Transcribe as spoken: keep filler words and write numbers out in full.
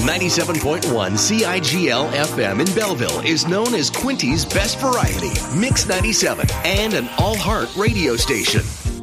ninety-seven point one C I G L F M in Belleville is known as Quinty's Best Variety, Mix ninety-seven, and an all-heart radio station.